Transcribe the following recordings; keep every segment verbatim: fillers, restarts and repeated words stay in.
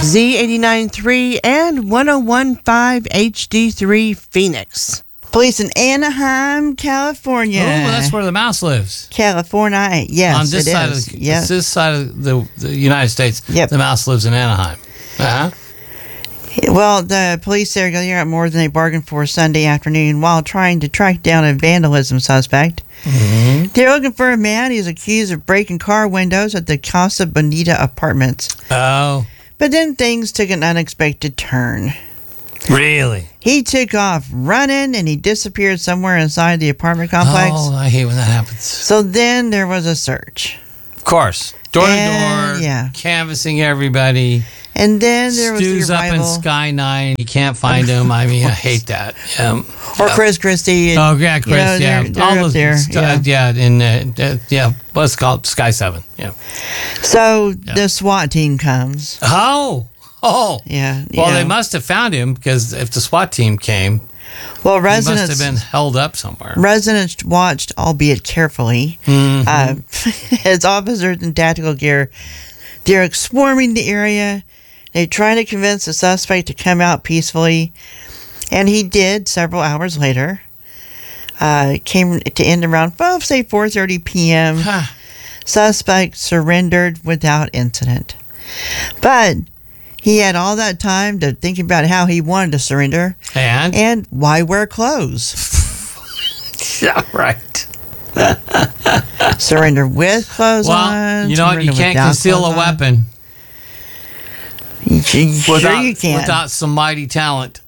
Z eighty-nine point three and one oh one point five H D three Phoenix. Police in Anaheim, California. Oh, well, that's where the mouse lives. California, yes, On this it side is. of the, yes. this side of the, the United States, Yep. the mouse lives in Anaheim. Uh-huh. Well, the police there got more than they bargained for Sunday afternoon while trying to track down a vandalism suspect. Mm-hmm. They're looking for a man who's accused of breaking car windows at the Casa Bonita apartments. Oh, But then things took an unexpected turn. really? He took off running and he disappeared somewhere inside the apartment complex. Oh, I hate when that happens. So then there was a search. Of course. Door to And- door, yeah. canvassing everybody. And then there was Stu's the up in arrival. Sky Nine. You can't find him. I mean, I hate that. Yeah. Or Chris Christie. And, Oh, yeah, Chris. you know, yeah. they're- they're All up those- there, uh, yeah. in, uh, uh, yeah, what's it called? Sky Seven. Yeah. So the SWAT team comes. Oh. Oh. Yeah. Well, you they know. must have found him because if the SWAT team came, Well, he must residents have been held up somewhere. residents watched, albeit carefully, Mhm. uh, as officers in tactical gear, they're swarming the area. They try to convince the suspect to come out peacefully, and he did several hours later. Uh, it came to end around, well, say four thirty p.m. Huh. Suspect surrendered without incident. But he had all that time to think about how he wanted to surrender. And? And why wear clothes? Yeah, right. Surrender with clothes Well, on. you know what? You surrender can't without conceal clothes a on. weapon You- you- Sure without, you can. without some mighty talent.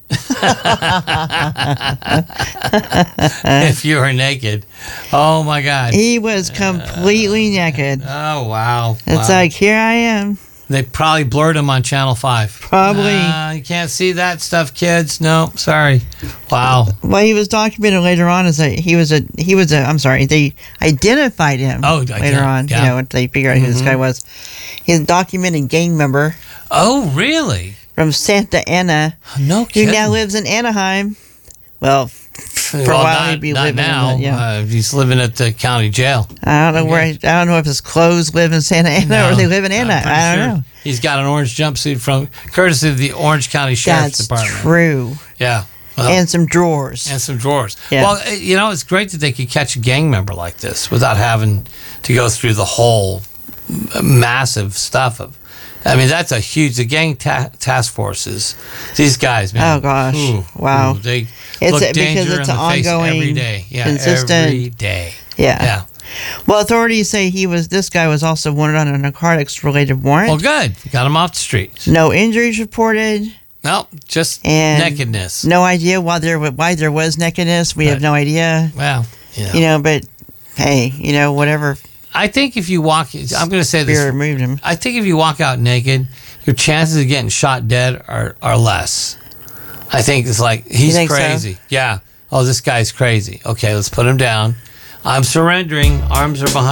If you were naked. Oh, my God. He was completely naked. Oh, wow. It's Wow. like, here I am. They probably blurred him on Channel five. Probably. Uh, you can't see that stuff, kids. No, sorry. Wow. Well, he was documented later on as a he was a he was a I'm sorry, they identified him Oh, later ident- on. yeah. You know, they figured out who this Mhm. guy was. He's a documented gang member Oh, really? from Santa Ana No who kidding. now lives in Anaheim. Well, for a Well, while not, he'd be not living now. in the, yeah. Uh, he's living at the county jail. I don't know where I don't know if his clothes live in Santa Ana or they live in I'm Ana. pretty I don't sure know. He's got an orange jumpsuit from courtesy of the Orange County Sheriff's That's Department. true. Yeah. Well, And some drawers. and some drawers. Yeah. Well, eh, you know, it's great that they could catch a gang member like this without having to go through the whole m- massive stuff of. I mean, that's a huge. The gang ta- task forces. These guys, man. Oh, gosh. Wow. ooh, they It's look a- because danger it's in the an face every ongoing, day. Yeah, consistent- every day. Yeah. Yeah. Well, authorities say he was. This guy was also wanted on a narcotics-related warrant. Well, good. Got him off the street. No injuries reported. No, just And nakedness. No idea why there wa- why there was nakedness. We have Right. no idea. Well, you know. You know, but hey, you know, whatever I think if you walk, I'm going to say this. spirit moved him. I think if you walk out naked, your chances of getting shot dead are, are less. I think it's like, he's think so? crazy. Yeah. Oh, this guy's crazy. Okay, let's put him down. I'm surrendering. Arms are behind.